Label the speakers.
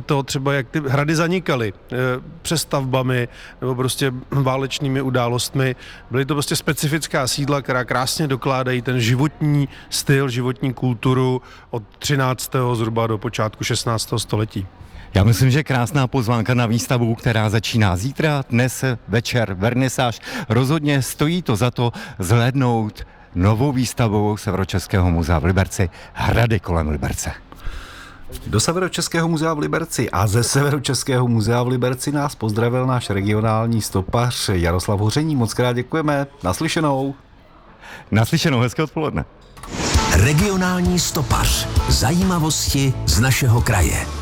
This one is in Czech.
Speaker 1: to třeba, jak ty hrady zanikaly přestavbami nebo prostě válečnými událostmi. Byly to prostě specifická sídla, která krásně dokládají ten životní styl, životní kulturu od 13. zhruba do počátku 16. století.
Speaker 2: Já myslím, že krásná pozvánka na výstavu, která začíná zítra, dnes večer vernisáž. Rozhodně stojí to za to zhlédnout novou výstavou Severočeského muzea v Liberci Hrady kolem Liberce.
Speaker 3: Do Severočeského muzea v Liberci a ze Severočeského muzea v Liberci nás pozdravil náš regionální stopař Jaroslav Hoření. Moc krát děkujeme. Naslyšenou.
Speaker 2: Naslyšenou, hezké odpoledne.
Speaker 4: Regionální stopař. Zajímavosti z našeho kraje.